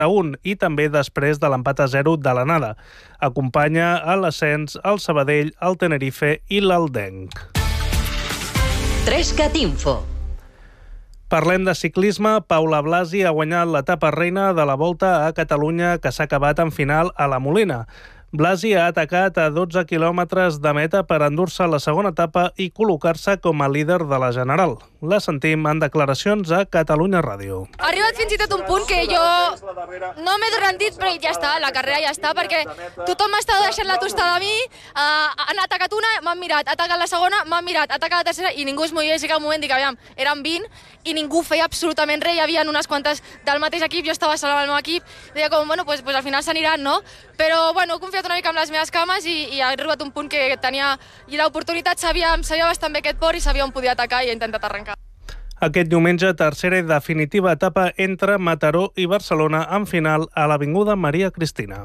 1 i també després de l'empat a 0 de l'anada. Acompanya a l'ascens el Sabadell, el Tenerife i l'Aldenc. 3CAT Info. Parlem de ciclisme. Paula Blasi ha guanyat l'etapa reina de la Volta a Catalunya, que s'ha acabat en final a la Molina. Blasi ha atacat a 12 quilòmetres de meta per endur-se la segona etapa i col·locar-se com a líder de la general. La sentim en declaracions a Catalunya Ràdio. Ha arribat fins i tot un punt que jo no m'he rendit, però ja està, la carrera ja està, perquè tothom m'estava deixant la tostada a mi, han atacat una, m'han mirat, ha atacat la segona, m'han mirat, ha atacat la tercera, i ningú es movia, i cap moment dic, aviam, eren 20, i ningú feia absolutament res, hi havia unes quantes del mateix equip, jo estava sola amb el meu equip, deia com, bueno, pues al final s'aniran, no? Però, bueno, he confiat una mica amb les meves cames i ha arribat un punt que tenia l'oportunitat, sabia bastant bé aquest port i sabia on podia atacar i he intentat arrencar. Aquest diumenge, tercera i definitiva etapa entre Mataró i Barcelona en final a l'Avinguda Maria Cristina.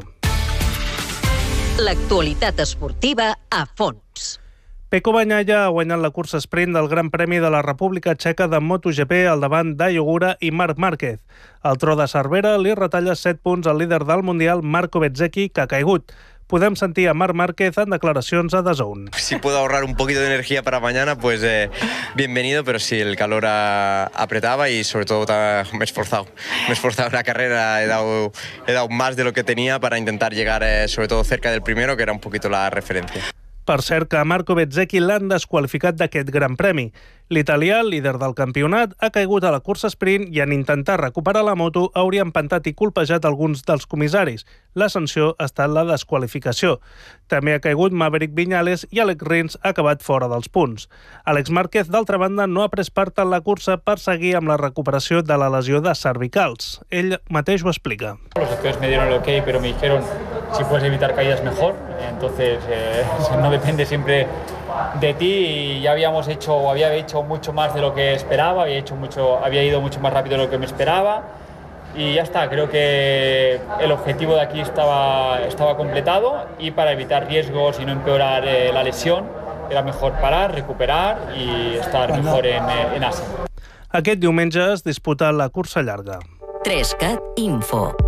L'actualitat esportiva a fons. Pecco Bagnaia ha guanyat la cursa sprint del Gran Premi de la República Txeca de MotoGP al davant d'Ayo Ogura i Marc Márquez. El Tro de Cervera li retalla 7 punts al líder del Mundial, Marco Bezzecchi, que ha caigut. Podem sentir a Marc Márquez en declaracions a DAZN. Si puedo ahorrar un poquito de energía para mañana, pues bienvenido, pero sí, el calor apretaba y sobre todo me he esforzado. Me he esforzado en la carrera, he dado más de lo que tenía para intentar llegar sobre todo cerca del primero, que era un poquito la referencia. Per cert, que a Marco Bezzecchi l'han desqualificat d'aquest Gran Premi. L'italià, líder del campionat, ha caigut a la cursa sprint i en intentar recuperar la moto hauria empantat i colpejat alguns dels comissaris. La sanció ha estat la desqualificació. També ha caigut Maverick Viñales i Alex Rins ha acabat fora dels punts. Alex Márquez, d'altra banda, no ha pres part en la cursa per seguir amb la recuperació de la lesió de cervicals. Ell mateix ho explica. Los doctores me dieron el ok, pero me dijeron si puedes evitar caídas mejor. Entonces no depende siempre de ti y ya había hecho mucho más de lo que esperaba, había ido mucho más rápido de lo que me esperaba y ya está. Creo que el objetivo de aquí estaba completado y para evitar riesgos y no empeorar la lesión era mejor parar, recuperar y estar mejor en Asia. Aquest diumenge es disputa la cursa llarga. 3CAT Info.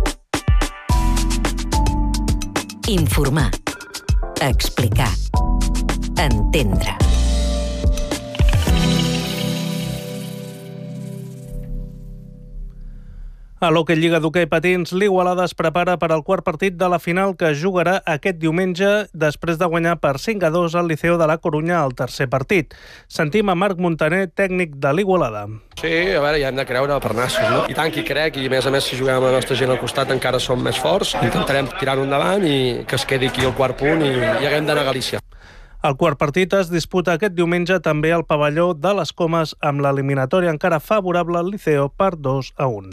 Informar. Explicar. Entendre. A l'Hockey Lliga d'Hoquei Patins, l'Igualada es prepara per al quart partit de la final que jugarà aquest diumenge després de guanyar per 5-2 al Liceo de la Corunya al tercer partit. Sentim a Marc Montaner, tècnic de l'Igualada. Sí, a veure, ja hem de creure per nassos, no? I tant que hi crec, i a més si juguem amb la nostra gent al costat encara som més forts. Intentarem tirar-ho endavant i que es quedi aquí el quart punt i haguem d'anar a Galícia. El quart partit es disputa aquest diumenge també al pavelló de les Comes amb l'eliminatòria encara favorable al Liceo per 2-1.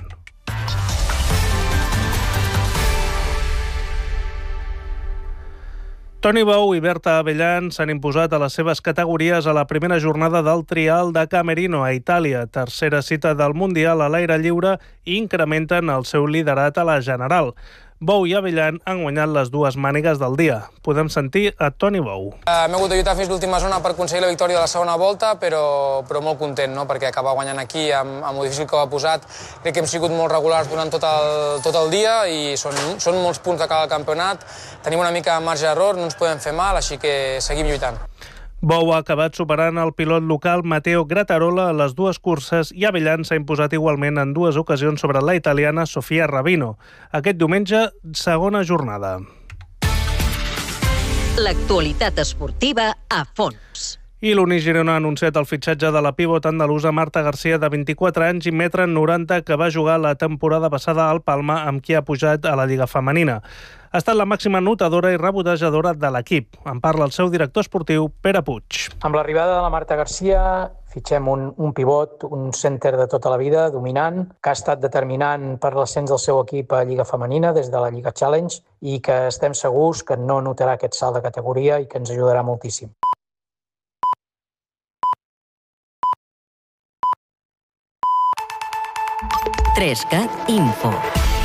Toni Bou i Berta Avellan s'han imposat a les seves categories a la primera jornada del Trial de Camerino a Itàlia, tercera cita del Mundial a l'aire lliure, i incrementen el seu liderat a la general. Bou i Avellan han guanyat les dues mànigues del dia. Podem sentir a Toni Bou. M'he hagut de lluitar fins l'última zona per aconseguir la victòria de la segona volta, però molt content, no? Perquè acabar guanyant aquí amb el difícil que ho ha posat. Crec que hem sigut molt regulars durant tot el dia i són molts punts de cada campionat. Tenim una mica de marge d'error, no ens podem fer mal, així que seguim lluitant. Bou ha acabat superant el pilot local Matteo Grattarola a les dues curses i Avellan s'ha imposat igualment en dues ocasions sobre la italiana Sofia Rabino. Aquest diumenge, segona jornada. L'actualitat esportiva a fons. I l'Uni Girona ha anunciat el fitxatge de la pivot andalusa Marta García, de 24 anys i 1,90 m, que va jugar la temporada passada al Palma, amb qui ha pujat a la Lliga Femenina. Ha estat la màxima anotadora i rebotejadora de l'equip. En parla el seu director esportiu, Pere Puig. Amb l'arribada de la Marta García fitxem un pivot, un center de tota la vida, dominant, que ha estat determinant per l'ascens del seu equip a Lliga Femenina des de la Lliga Challenge i que estem segurs que no notarà aquest salt de categoria i que ens ajudarà moltíssim. Trescat Info.